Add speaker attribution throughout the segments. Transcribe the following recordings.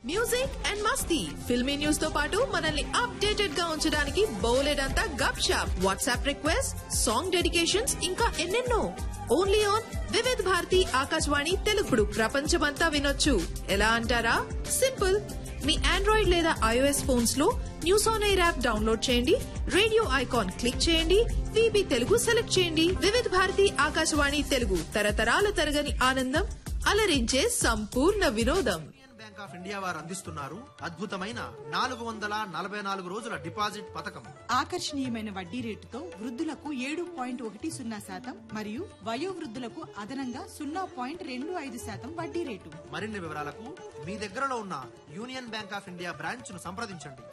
Speaker 1: Music and Masti filmy news తో పాటు మనల్ని అప్డేటెడ్ గా ఉంచడానికి బోలెడంతా గప్ shop WhatsApp request song dedications ఇంకా ఎన్నెన్నో ఓన్లీ ఆన్ వివిధ్ భారతి ఆకాశవాణి తెలుగుడు ప్రపంచమంతా వినొచ్చు ఎలా అంటారా సింపుల్ మీ ఆండ్రాయిడ్ లేదా ఐఓఎస్ ఫోన్స్ లో news on air app download చేయండి రేడియో ఐకాన్ క్లిక్ చేయండి వీబీ తెలుగు సెలెక్ట్ చేయండి వివిధ భారతి ఆకాశవాణి తెలుగు తరతరాల తరగని ఆనందం అలరించే సంపూర్ణ వినోదం.
Speaker 2: బ్యాంక్ ఆఫ్ ఇండియా వారు అందిస్తున్నారు అద్భుతమైన 444 రోజుల డిపాజిట్ పథకం.
Speaker 3: ఆకర్షణీయమైన వడ్డీ రేటుతో వృద్ధులకు 7.10% మరియు వయోవృద్ధులకు అదనంగా 0.25% వడ్డీ రేటు.
Speaker 2: మరిన్ని వివరాలకు మీ దగ్గరలో ఉన్న union bank of India branch ను సంప్రదించండి.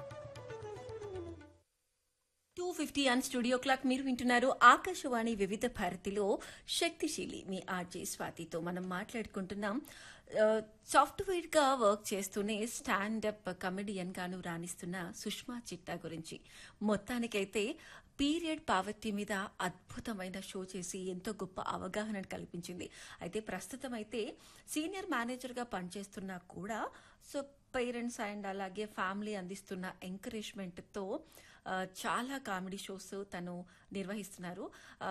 Speaker 4: 2:50 ఆన్ స్టూడియో క్లాక్ మీరు వింటున్నారు ఆకాశవాణి వివిధ భారతిలో శక్తిశీలి మీ ఆర్జే స్వాతితో మనం మాట్లాడుకుంటున్నాం. సాఫ్ట్వేర్ గా వర్క్ చేస్తూనే స్టాండప్ కమెడియన్ గాను రాణిస్తున్న సుష్మా చిట్టా గురించి. మొత్తానికైతే పీరియడ్ పావర్టీ మీద అద్భుతమైన షో చేసి ఎంతో గొప్ప అవగాహన కల్పించింది. అయితే ప్రస్తుతం అయితే సీనియర్ మేనేజర్ గా పనిచేస్తున్నా కూడా సో పేరెంట్స్ అండ్ అలాగే ఫ్యామిలీ అందిస్తున్న ఎంకరేజ్మెంట్ తో చాలా కామెడీ షోస్ తను నిర్వహిస్తున్నారు.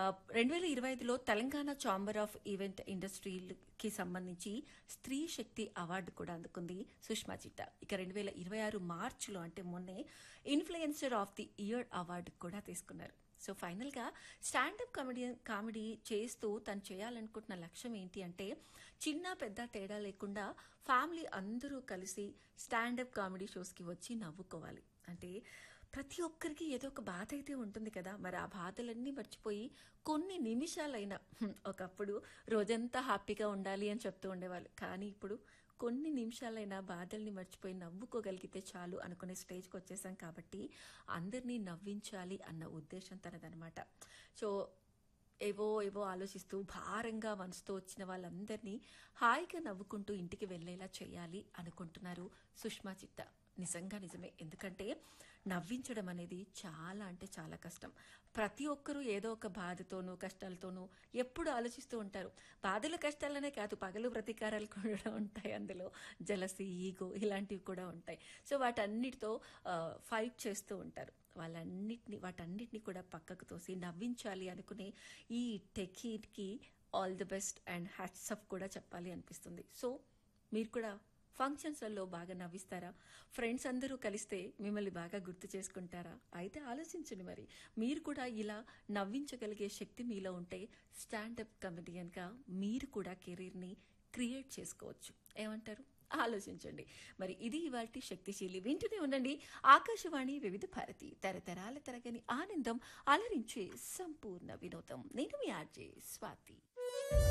Speaker 4: 2025లో తెలంగాణ ఛాంబర్ ఆఫ్ ఈవెంట్ ఇండస్ట్రీకి సంబంధించి స్త్రీ శక్తి అవార్డు కూడా అందుకుంది సుష్మా చిట్టా. ఇక 2026 మార్చిలో అంటే మొన్నే influencer of the year award కూడా తీసుకున్నారు. సో ఫైనల్ గా స్టాండప్ కామెడీ చేస్తూ తను చేయాలనుకుంటున్న లక్ష్యం ఏంటి అంటే చిన్న పెద్ద తేడా లేకుండా ఫ్యామిలీ అందరూ కలిసి స్టాండప్ కామెడీ షోస్ కి వచ్చి నవ్వుకోవాలి. అంటే ప్రతి ఒక్కరికి ఏదో ఒక బాధ అయితే ఉంటుంది కదా, మరి ఆ బాధలన్నీ మర్చిపోయి కొన్ని నిమిషాలైనా ఒకప్పుడు రోజంతా హ్యాపీగా ఉండాలి అని చెప్తూ ఉండేవాళ్ళు, కానీ ఇప్పుడు కొన్ని నిమిషాలైనా బాధల్ని మర్చిపోయి నవ్వుకోగలిగితే చాలు అనుకునే స్టేజ్కి వచ్చేసాం. కాబట్టి అందరినీ నవ్వించాలి అన్న ఉద్దేశం తనదనమాట. సో ఏవో ఏవో ఆలోచిస్తూ భారంగా మనసుతో వచ్చిన వాళ్ళందరినీ హాయిగా నవ్వుకుంటూ ఇంటికి వెళ్లేలా చేయాలి అనుకుంటున్నారు సుష్మా చిట్టా. నిజంగా నిజమే, ఎందుకంటే నవ్వించడం అనేది చాలా అంటే చాలా కష్టం. ప్రతి ఒక్కరూ ఏదో ఒక బాధతోనూ కష్టాలతోనూ ఎప్పుడు ఆలోచిస్తూ ఉంటారు. బాధలు కష్టాలనే కాదు, పగలు ప్రతీకారాలు కూడా ఉంటాయి, అందులో జలసి ఈగో ఇలాంటివి కూడా ఉంటాయి. సో వాటన్నిటితో ఫైట్ చేస్తూ ఉంటారు. వాటన్నిటిని కూడా పక్కకు తోసి నవ్వించాలి అనుకునే ఈ టెక్నిక్కి all the best and hats off కూడా చెప్పాలి అనిపిస్తుంది. సో మీరు కూడా ఫంక్షన్స్లలో బాగా నవ్విస్తారా? ఫ్రెండ్స్ అందరూ కలిస్తే మిమ్మల్ని బాగా గుర్తు చేసుకుంటారా? అయితే ఆలోచించండి, మరి మీరు కూడా ఇలా నవ్వించగలిగే శక్తి మీలో ఉంటే స్టాండప్ కమెడియన్గా మీరు కూడా కెరీర్ని క్రియేట్ చేసుకోవచ్చు. ఏమంటారు? ఆలోచించండి. మరి ఇది ఇవాల్టి శక్తిశీలి. వింటూనే ఉండండి ఆకాశవాణి వివిధ భారతి తరతరాల తరగని ఆనందం అలరించే సంపూర్ణ వినోదం. నేను మీ ఆర్జే స్వాతి.